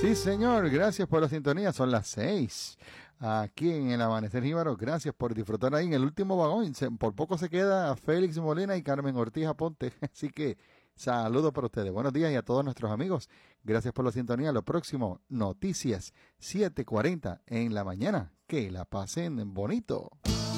Sí, señor, gracias por la sintonía, son las 6. Aquí en el Amanecer Jíbaro, gracias por disfrutar ahí en el último vagón. Por poco se queda Félix Molina y Carmen Ortiz Aponte, así que saludos para ustedes. Buenos días y a todos nuestros amigos. Gracias por la sintonía. Lo próximo, noticias 7:40 en la mañana. Que la pasen bonito.